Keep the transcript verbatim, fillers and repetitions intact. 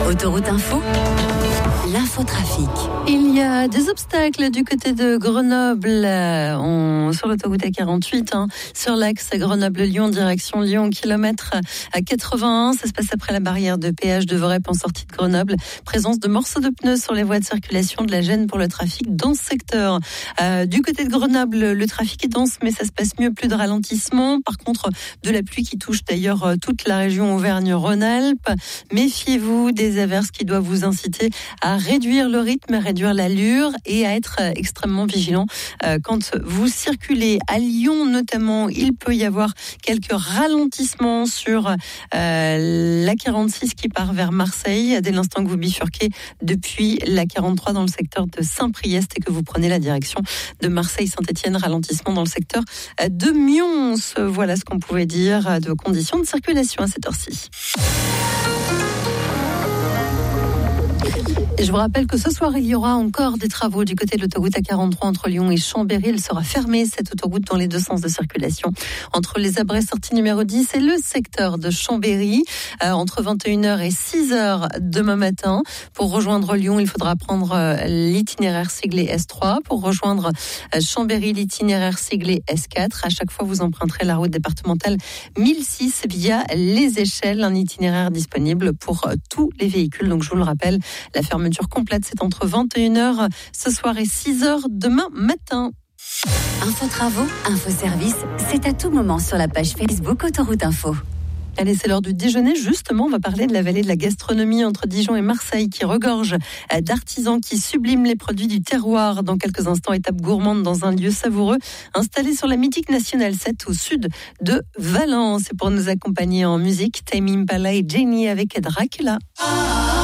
Autoroute Info, l'infotrafic. Il y a des obstacles du côté de Grenoble, on, sur l'autoroute A quarante-huit, hein, sur l'axe Grenoble-Lyon, direction Lyon, kilomètre à quatre-vingt-un. Ça se passe après la barrière de péage de Vorep en sortie de Grenoble. Présence de morceaux de pneus sur les voies de circulation, de la gêne pour le trafic dans ce secteur. Euh, du côté de Grenoble, le trafic est dense, mais ça se passe mieux, plus de ralentissement. Par contre, de la pluie qui touche d'ailleurs toute la région Auvergne-Rhône-Alpes. Méfiez-vous des averses qui doivent vous inciter à réduire le rythme, à réduire l'allure et à être extrêmement vigilant euh, quand vous circulez. À Lyon notamment, il peut y avoir quelques ralentissements sur euh, l'A quarante-six qui part vers Marseille dès l'instant que vous bifurquez depuis l'A quarante-trois dans le secteur de Saint-Priest et que vous prenez la direction de Marseille-Saint-Étienne. Ralentissement dans le secteur de Mions. Voilà ce qu'on pouvait dire de conditions de circulation à cette heure-ci. Et je vous rappelle que ce soir, il y aura encore des travaux du côté de l'autoroute A quarante-trois entre Lyon et Chambéry. Elle sera fermée, cette autoroute, dans les deux sens de circulation. Entre les Abrets, sortie numéro dix, et le secteur de Chambéry, euh, entre vingt et une heures et six heures demain matin. Pour rejoindre Lyon, il faudra prendre euh, l'itinéraire siglé S trois. Pour rejoindre euh, Chambéry, l'itinéraire siglé S quatre. À chaque fois, vous emprunterez la route départementale mille six via les échelles. Un itinéraire disponible pour euh, tous les véhicules. Donc, je vous le rappelle, la fermeture complète, c'est entre vingt et une heures ce soir et six heures demain matin. Info travaux, info service, c'est à tout moment sur la page Facebook Autoroute Info. Allez, c'est l'heure du déjeuner. Justement, on va parler de la vallée de la gastronomie entre Dijon et Marseille qui regorge d'artisans qui subliment les produits du terroir. Dans quelques instants, étape gourmande dans un lieu savoureux installé sur la mythique Nationale sept au sud de Valence. Et pour nous accompagner en musique, Tame Impala et Jenny avec Dracula.